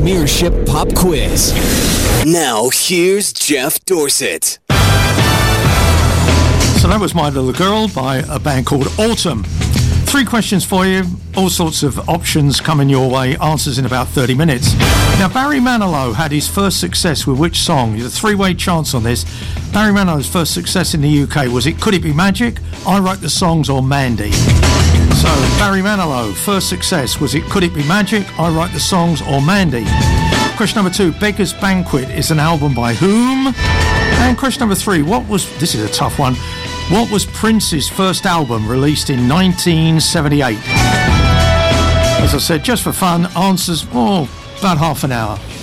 Premiership Pop Quiz. Now, here's Jeff Dorset. So that was My Little Girl by a band called Autumn. 3 questions for you, all sorts of options coming your way, answers in about 30 minutes. Now, Barry Manilow had his first success with which song? There's a 3-way chance on this. Barry Manilow's first success in the UK, was it Could It Be Magic, I Write the Songs, or Mandy? So, Barry Manilow, first success, was it Could It Be Magic, I Write the Songs, or Mandy? Question number 2, Beggar's Banquet is an album by whom? And question number 3, this is a tough one, what was Prince's first album released in 1978? As I said, just for fun, answers, about half an hour.